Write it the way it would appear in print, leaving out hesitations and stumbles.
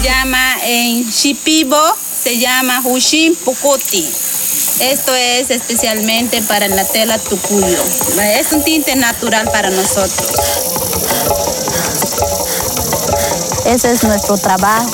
llama en Shipibo, se llama Hushin Pokoti. Esto es especialmente para la tela tucuyo. Es un tinte natural para nosotros. Ese es nuestro trabajo.